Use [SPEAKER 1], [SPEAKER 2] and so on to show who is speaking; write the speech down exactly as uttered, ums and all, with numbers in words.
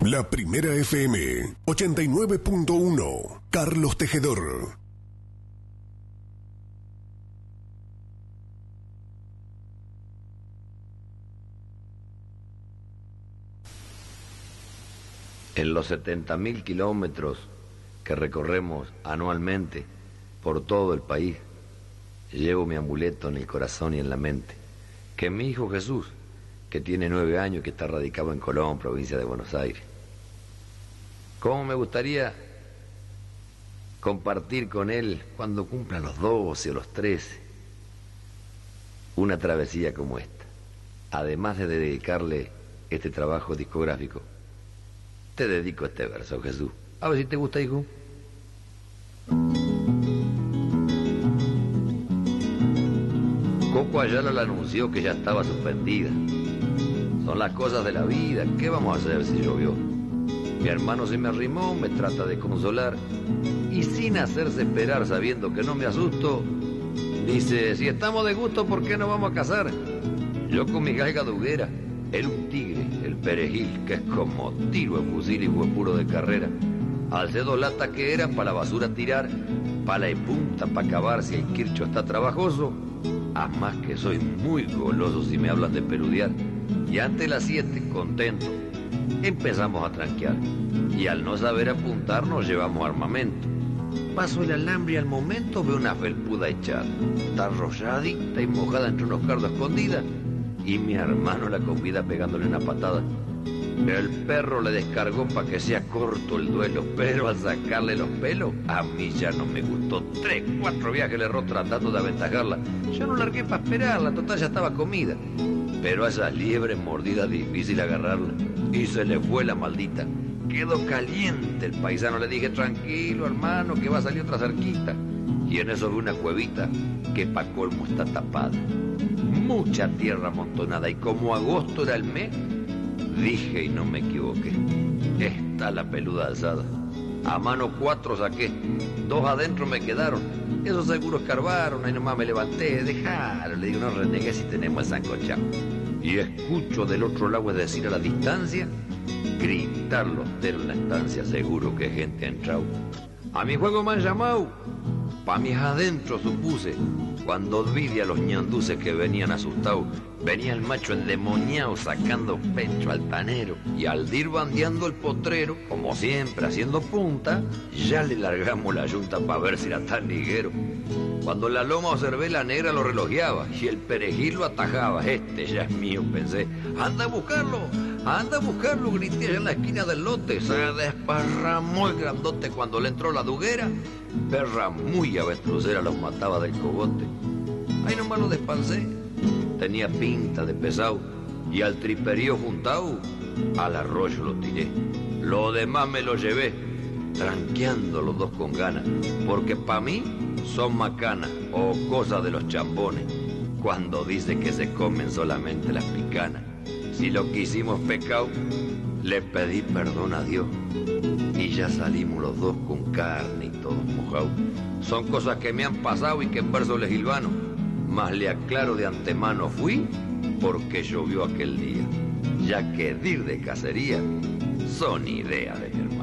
[SPEAKER 1] La Primera F M, ochenta y nueve punto uno, Carlos Tejedor.
[SPEAKER 2] En los setenta mil kilómetros que recorremos anualmente por todo el país, llevo mi amuleto en el corazón y en la mente, que mi hijo Jesús, que tiene nueve años y que está radicado en Colón, provincia de Buenos Aires. ¿Cómo me gustaría compartir con él, cuando cumpla los doce o los trece, una travesía como esta? Además de dedicarle este trabajo discográfico, te dedico este verso, Jesús. A ver si te gusta, hijo. Coco Ayala le anunció que ya estaba suspendida. Son las cosas de la vida, ¿qué vamos a hacer si llovió? Mi hermano se me arrimó, me trata de consolar, y sin hacerse esperar, sabiendo que no me asusto, dice, si estamos de gusto, ¿por qué no vamos a cazar? Yo con mi galga de hoguera, él un tigre, el perejil, que es como tiro de fusil y huepuro de carrera. Alcé dos latas que eran para la basura tirar, pala y punta para acabar si el quircho está trabajoso. A más que soy muy goloso si me hablan de peludear. Y ante las siete, contento, empezamos a tranquear. Y al no saber apuntar nos llevamos armamento. Paso el alambre y al momento veo una felpuda echada. Está arrolladita y mojada entre unos cardos escondida. Y mi hermano la convida pegándole una patada. El perro le descargó para que sea corto el duelo, pero al sacarle los pelos, a mí ya no me gustó. Tres, cuatro viajes le erró tratando de aventajarla. Yo no largué para esperarla, total ya estaba comida. Pero a esas liebres mordidas difícil agarrarla. Y se le fue la maldita. Quedó caliente el paisano, le dije, tranquilo hermano, que va a salir otra cerquita. Y en eso vi una cuevita que pa' colmo está tapada. Mucha tierra amontonada, y como agosto era el mes, dije y no me equivoqué. Está la peluda alzada. A mano cuatro saqué, dos adentro me quedaron. Esos seguros escarbaron, ahí nomás me levanté, dejaron. Le digo, no renegues si tenemos el sancochado. Y escucho del otro lado, es decir, a la distancia, gritar los teros en la estancia, seguro que gente ha entrado. A mi juego me han llamado, pa' mis adentro supuse. Cuando vi a los ñanduces que venían asustados, venía el macho endemoniado sacando pecho altanero. Y al ir bandeando el potrero, como siempre haciendo punta, ya le largamos la yunta para ver si era tan liguero. Cuando la loma observé, la negra lo relojeaba y el perejil lo atajaba. Este ya es mío, pensé. ¡Anda a buscarlo! ¡Anda a buscarlo! Grité allá en la esquina del lote. Se desparramó el grandote cuando le entró la duguera. Perra muy avestrucera los mataba del cogote. Ahí nomás lo despancé. Tenía pinta de pesado. Y al triperío juntado, al arroyo lo tiré. Lo demás me lo llevé, tranqueando los dos con ganas. Porque pa' mí son macanas o cosas de los chambones, cuando dicen que se comen solamente las picanas. Si lo que hicimos pecado, le pedí perdón a Dios. Y ya salimos los dos con carne y todos mojados. Son cosas que me han pasado y que en verso les hilvano. Mas le aclaro de antemano, fui porque llovió aquel día. Ya que dir de cacería son ideas de mi hermano.